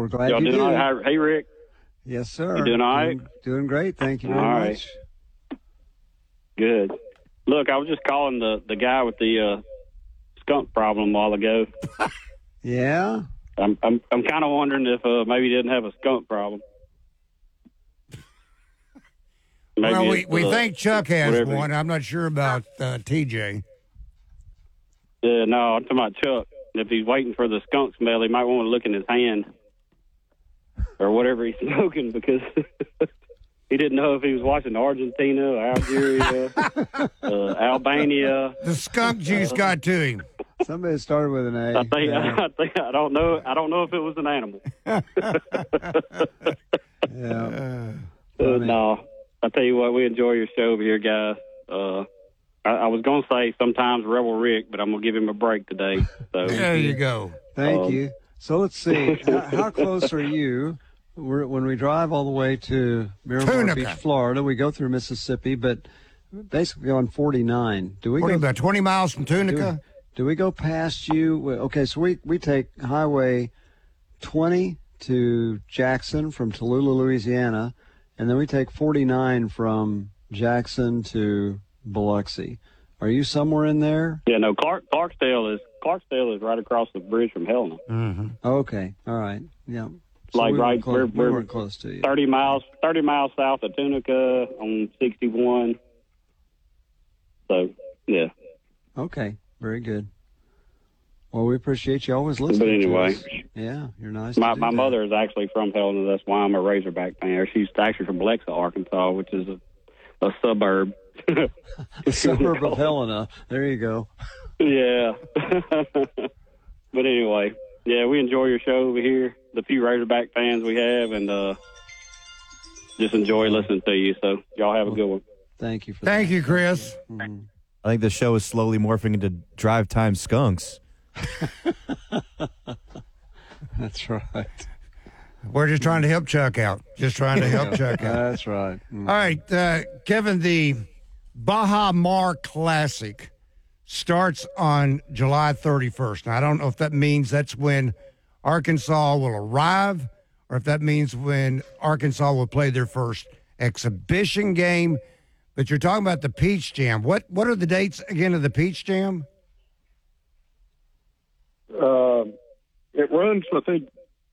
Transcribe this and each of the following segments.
we're glad Y'all you doing do. all right? Hey, Rick. Yes, sir. You doing all right? Doing great. Thank you very much. Good. Look, I was just calling the guy with the skunk problem a while ago. Yeah? I'm kind of wondering if maybe he didn't have a skunk problem. Maybe well, we think Chuck has whatever. one. I'm not sure about TJ. Yeah, no, I'm talking about Chuck. If he's waiting for the skunk smell, he might want to look in his hand or whatever he's smoking because he didn't know if he was watching Argentina, Algeria, Albania. The skunk juice got to him. Somebody started with an A. I don't know. I don't know if it was an animal. Yeah. No, I tell you what, we enjoy your show over here, guys. I was going to say sometimes Rebel Rick, but I'm going to give him a break today. So there you go. Thank you. So let's see. How close are you? When we drive all the way to Miramar Beach, Florida, we go through Mississippi, but basically on 49. Do we go about 20 miles from Tunica? Do we go past you? Okay, so we take Highway 20 to Jackson from Tallulah, Louisiana, and then we take 49 from Jackson to Biloxi. Are you somewhere in there? Yeah, no. Clarksdale is right across the bridge from Helena. Mm-hmm. Okay, all right, yeah. So Like we we're weren't close to you. 30 miles south of Tunica on 61. So yeah. Okay, very good. Well, we appreciate you always listening. But anyway, to us. Yeah, you're nice. My mother is actually from Helena. That's why I'm a Razorback fan. She's actually from Biloxi, Arkansas, which is a suburb. A suburb of Helena. There you go. Yeah. But anyway, yeah, we enjoy your show over here. The few Razorback fans we have, and just enjoy listening to you. So y'all have a good one. Thank you for Thank you, Chris. Mm-hmm. I think the show is slowly morphing into Drive Time Skunks. That's right. We're just trying to help Chuck out. Just trying to help Chuck out. That's right. Mm. All right, Kevin, the Baja Mar Classic starts on July 31st. Now, I don't know if that means that's when Arkansas will arrive or if that means when Arkansas will play their first exhibition game. But you're talking about the Peach Jam. What are the dates again of the Peach Jam? It runs, I think,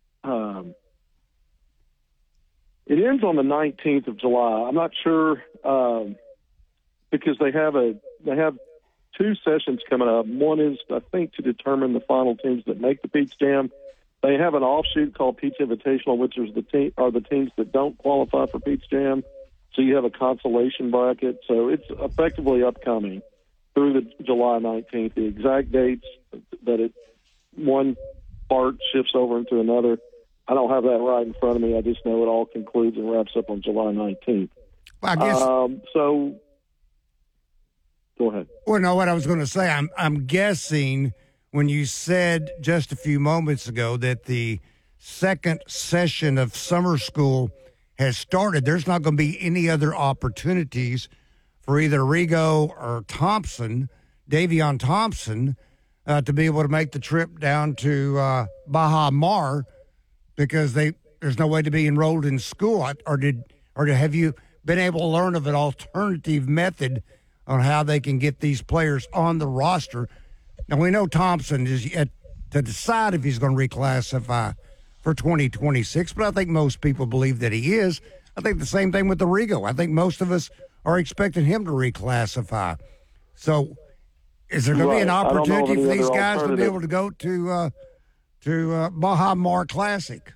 it ends on the 19th of July. I'm not sure because they have two sessions coming up. One is, I think, to determine the final teams that make the Peach Jam. They have an offshoot called Peach Invitational, which is the teams that don't qualify for Peach Jam. So you have a consolation bracket. So it's effectively upcoming through the July 19th. The exact dates that one part shifts over into another, I don't have that right in front of me. I just know it all concludes and wraps up on July 19th. Well, I guess. So go ahead. Well, no, what I was going to say, I'm guessing when you said just a few moments ago that the second session of summer school has started, there's not going to be any other opportunities for either Rigo or Thompson, Davion Thompson, to be able to make the trip down to Baja Mar because there's no way to be enrolled in school. Or have you been able to learn of an alternative method on how they can get these players on the roster? Now, we know Thompson is yet to decide if he's going to reclassify for 2026, but I think most people believe that he is. I think the same thing with the Rigo. I think most of us are expecting him to reclassify. So is there going to be an opportunity for these guys to be able to go to Baja Mar Classic?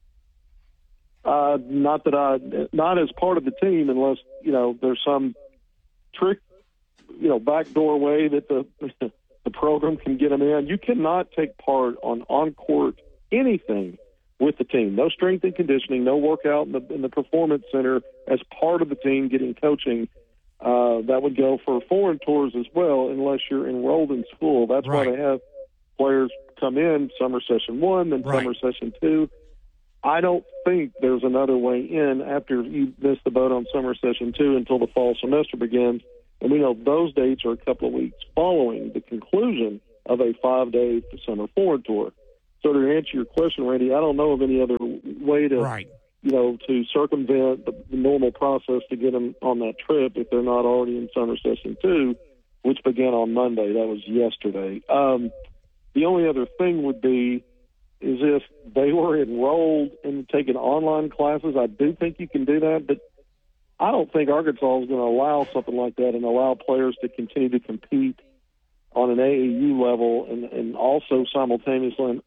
Not as part of the team, unless there's some trick, backdoor way that the program can get them in. You cannot take part on court anything with the team. No strength and conditioning, no workout in the performance center as part of the team getting coaching. That would go for foreign tours as well, unless you're enrolled in school. That's why they have players come in summer session 1, then summer session 2. I don't think there's another way in after you miss the boat on summer session 2 until the fall semester begins. And we know those dates are a couple of weeks following the conclusion of a 5-day summer foreign tour. So to answer your question, Randy, I don't know of any other way to, Right. To circumvent the normal process to get them on that trip if they're not already in summer session 2, which began on Monday. That was yesterday. The only other thing would be is if they were enrolled in taking online classes. I do think you can do that, but I don't think Arkansas is going to allow something like that and allow players to continue to compete on an AAU level and also simultaneously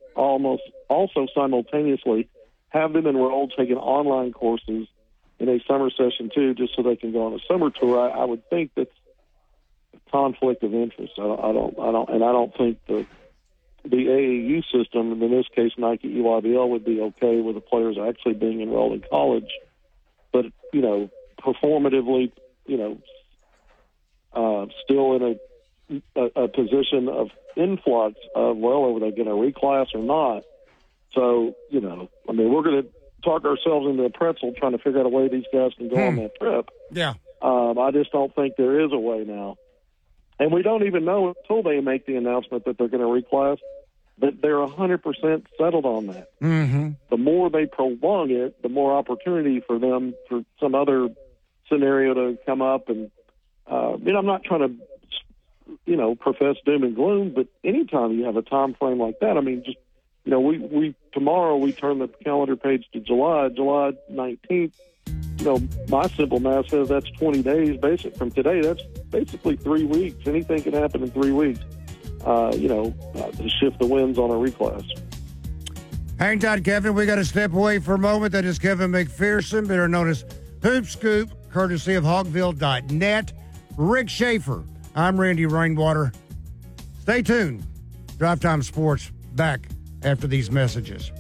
have them enrolled taking online courses in a summer session 2 just so they can go on a summer tour. I would think that's a conflict of interest. I don't think the AAU system, and in this case Nike EYBL, would be okay with the players actually being enrolled in college. But, performatively, still in a position of influx of, are they going to reclass or not? So, we're going to talk ourselves into a pretzel trying to figure out a way these guys can go on that trip. Yeah. I just don't think there is a way now. And we don't even know until they make the announcement that they're going to reclass that they're 100% settled on that. Mm-hmm. The more they prolong it, the more opportunity for them for some other scenario to come up. And, I'm not trying to, profess doom and gloom, but anytime you have a time frame like that, tomorrow we turn the calendar page to July 19th. My simple math says that's 20 days from today. That's basically 3 weeks. Anything can happen in 3 weeks, to shift the winds on a reclass. Hang tight, Kevin. We got to step away for a moment. That is Kevin McPherson, better known as Hoop Scoop, courtesy of Hogville.net. Rick Schaefer. I'm Randy Rainwater. Stay tuned. Drive Time Sports back after these messages.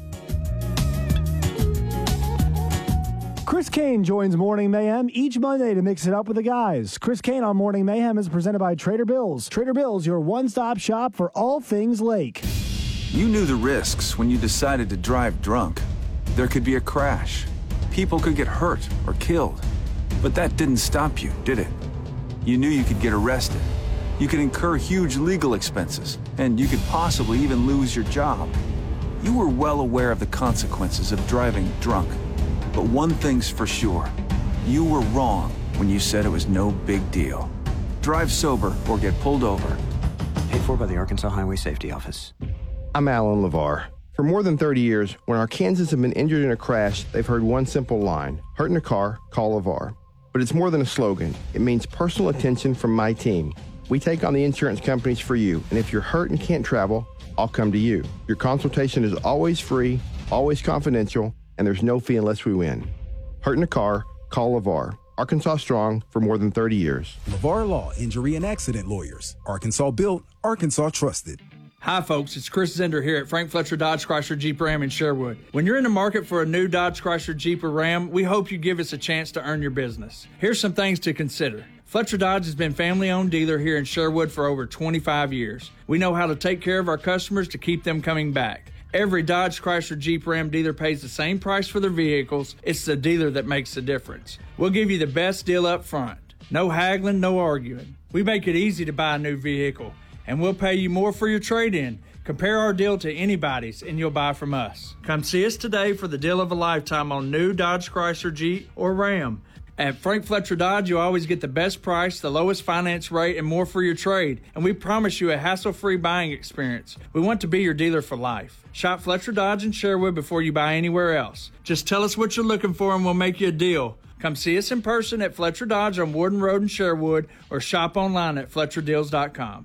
Chris Kane joins Morning Mayhem each Monday to mix it up with the guys. Chris Kane on Morning Mayhem is presented by Trader Bills. Trader Bills, your one-stop shop for all things Lake. You knew the risks when you decided to drive drunk. There could be a crash. People could get hurt or killed. But that didn't stop you, did it? You knew you could get arrested. You could incur huge legal expenses, and you could possibly even lose your job. You were well aware of the consequences of driving drunk. But one thing's for sure. You were wrong when you said it was no big deal. Drive sober or get pulled over. Paid for by the Arkansas Highway Safety Office. I'm Alan LeVar. For more than 30 years, when Arkansans have been injured in a crash, they've heard one simple line: hurt in a car, call LeVar. But it's more than a slogan. It means personal attention from my team. We take on the insurance companies for you, and if you're hurt and can't travel, I'll come to you. Your consultation is always free, always confidential, and there's no fee unless we win. Hurt in a car, call LeVar. Arkansas strong for more than 30 years. LeVar Law, Injury and Accident Lawyers. Arkansas built, Arkansas trusted. Hi folks, it's Chris Zender here at Frank Fletcher Dodge Chrysler Jeep Ram in Sherwood. When you're in the market for a new Dodge Chrysler Jeep or Ram, we hope you give us a chance to earn your business. Here's some things to consider. Fletcher Dodge has been family-owned dealer here in Sherwood for over 25 years. We know how to take care of our customers to keep them coming back. Every Dodge Chrysler Jeep Ram dealer pays the same price for their vehicles. It's the dealer that makes the difference. We'll give you the best deal up front. No haggling, no arguing. We make it easy to buy a new vehicle, and we'll pay you more for your trade-in. Compare our deal to anybody's, and you'll buy from us. Come see us today for the deal of a lifetime on new Dodge Chrysler Jeep or Ram. At Frank Fletcher Dodge, you always get the best price, the lowest finance rate, and more for your trade. And we promise you a hassle-free buying experience. We want to be your dealer for life. Shop Fletcher Dodge in Sherwood before you buy anywhere else. Just tell us what you're looking for and we'll make you a deal. Come see us in person at Fletcher Dodge on Warden Road in Sherwood or shop online at FletcherDeals.com.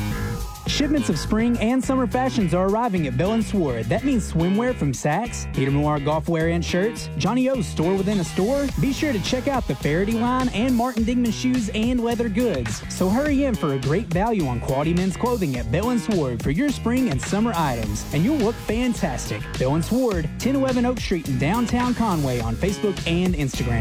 Shipments of spring and summer fashions are arriving at Bell & Sword. That means swimwear from Saks, Peter Noir golf wear and shirts, Johnny O's store within a store. Be sure to check out the Faraday line and Martin Dingman shoes and leather goods. So hurry in for a great value on quality men's clothing at Bell & Sword for your spring and summer items, and you'll look fantastic. Bell & Sword, 1011 Oak Street in downtown Conway on Facebook and Instagram.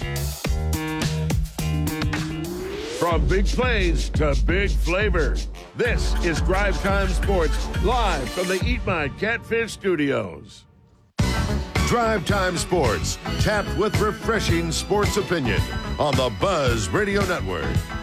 From big plays to big flavor, this is Drive Time Sports, live from the Eat My Catfish studios. Drive Time Sports, tapped with refreshing sports opinion on the Buzz Radio Network.